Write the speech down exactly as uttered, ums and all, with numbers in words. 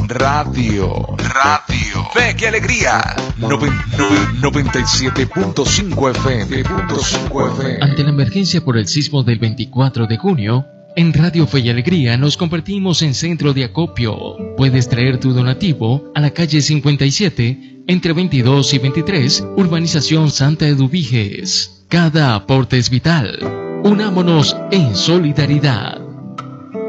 Radio, radio. Fe y alegría. noventa y siete punto cinco F M. Ante la emergencia por el sismo del veinticuatro de junio, en Radio Fe y Alegría nos convertimos en centro de acopio. Puedes traer tu donativo a la calle cincuenta y siete, entre veintidós y veintitrés, Urbanización Santa Eduviges. Cada aporte es vital. Unámonos en solidaridad.